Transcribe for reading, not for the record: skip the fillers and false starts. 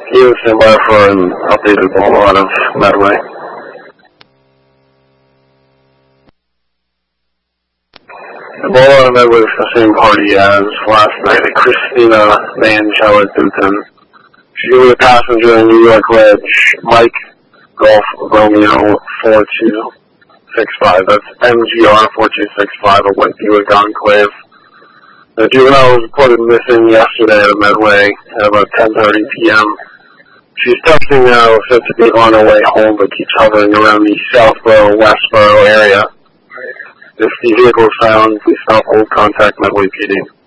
He was stand by for an updated ball out of Medway. The ball out of Medway was the same party as last night at Christina Van Chella-Dutton. She was a passenger in New York Ledge, Mike Golf Romeo 4265. That's MGR 4265 of White Buick Enclave. The juvenile was reported missing yesterday at Medway at about 10:30 p.m. She's texting now, said to be on her way home, but keeps hovering around the Southborough, Westborough area. If the vehicle is found, please stop, hold contact Medway PD.